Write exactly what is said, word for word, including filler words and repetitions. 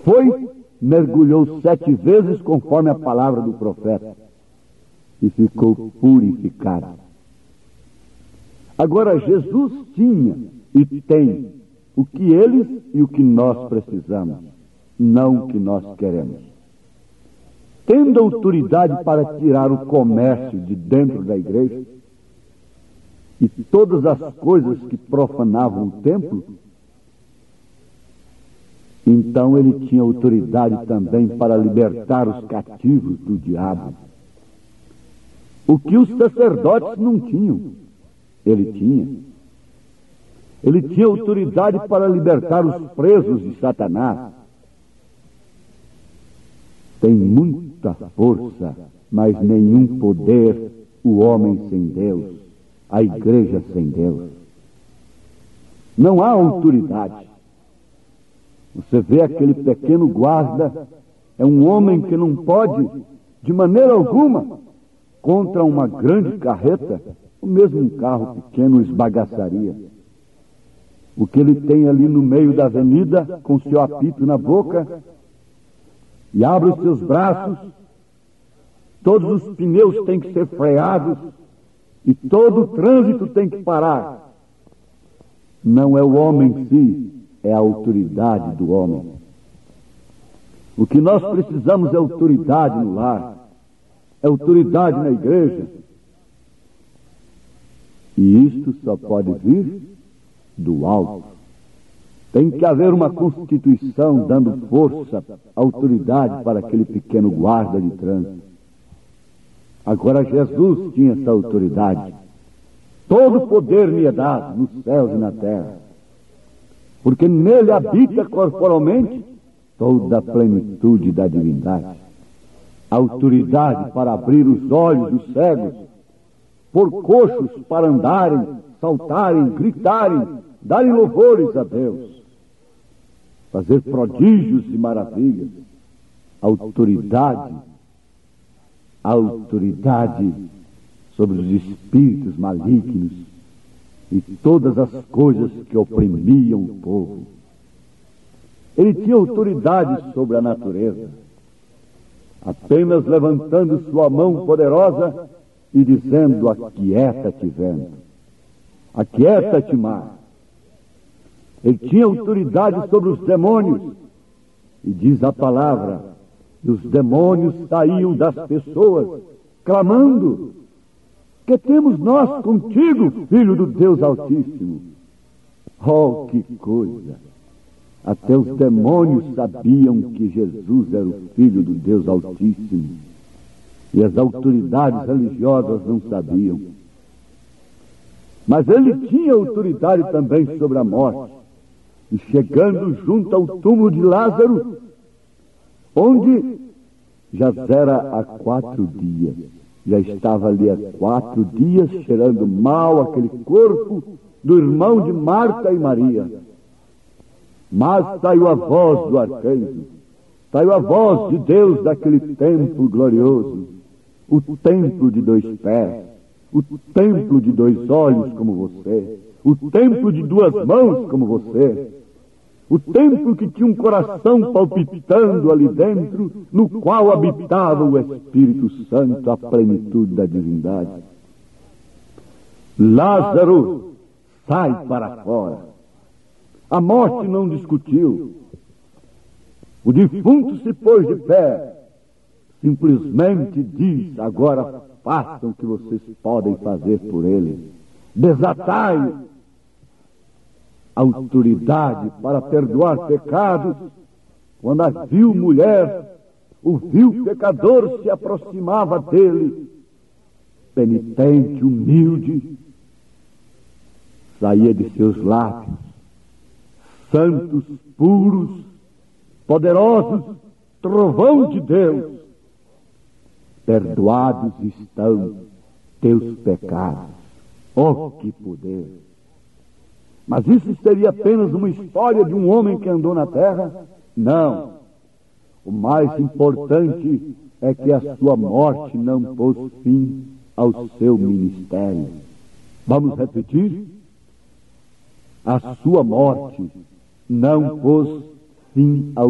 Foi, mergulhou sete vezes conforme a palavra do profeta e ficou purificado. Agora, Jesus tinha e tem o que eles e o que nós precisamos, não o que nós queremos. Tendo autoridade para tirar o comércio de dentro da igreja e todas as coisas que profanavam o templo, então ele tinha autoridade também para libertar os cativos do diabo. O que os sacerdotes não tinham, ele tinha. Ele tinha autoridade para libertar os presos de Satanás. Tem muita força, mas nenhum poder o homem sem Deus, a igreja sem Deus. Não há autoridade. Você vê aquele pequeno guarda, é um homem que não pode, de maneira alguma, contra uma grande carreta, o mesmo carro pequeno esbagaçaria. O que ele tem ali no meio da avenida, com seu apito na boca, e abre os seus braços, todos os pneus têm que ser freados, e todo o trânsito tem que parar. Não é o homem em si, é a autoridade do homem. O que nós precisamos é autoridade no lar, é autoridade na igreja. E isto só pode vir do alto. Tem que haver uma constituição dando força, autoridade para aquele pequeno guarda de trânsito. Agora Jesus tinha essa autoridade. Todo poder me é dado nos céus e na terra, porque nele habita corporalmente toda a plenitude da divindade. Autoridade para abrir os olhos dos cegos, por coxos para andarem, saltarem, gritarem, darem louvores a Deus, fazer prodígios e maravilhas. Autoridade, autoridade sobre os espíritos malignos e todas as coisas que oprimiam o povo. Ele tinha autoridade sobre a natureza, apenas levantando sua mão poderosa e dizendo: aquieta-te, vento, aquieta-te, mar. Ele tinha autoridade sobre os demônios, e diz a palavra, e os demônios saíam das pessoas, clamando: que temos nós contigo, Filho do Deus Altíssimo? Oh, que coisa! Até os demônios sabiam que Jesus era o Filho do Deus Altíssimo, e as autoridades religiosas não sabiam. Mas ele tinha autoridade também sobre a morte. E chegando junto ao túmulo de Lázaro, onde já era há quatro dias, já estava ali há quatro dias cheirando mal aquele corpo do irmão de Marta e Maria. Mas saiu a voz do arcanjo, saiu a voz de Deus daquele templo glorioso, o templo de dois pés, o templo de dois olhos como você, o templo de duas mãos como você, o templo que tinha um coração palpitando ali dentro, no qual habitava o Espírito Santo, a plenitude da divindade. Lázaro, sai para fora. A morte não discutiu. O defunto se pôs de pé, simplesmente diz: agora façam o que vocês podem fazer por ele. Desatai autoridade para perdoar pecados. Quando a vil mulher, o vil pecador se aproximava dele, penitente, humilde, saía de seus lábios santos, puros, poderosos, trovão de Deus: perdoados estão teus pecados. Oh, que poder! Mas isso seria apenas uma história de um homem que andou na terra? Não. O mais importante é que a sua morte não pôs fim ao seu ministério. Vamos repetir? A sua morte não pôs fim ao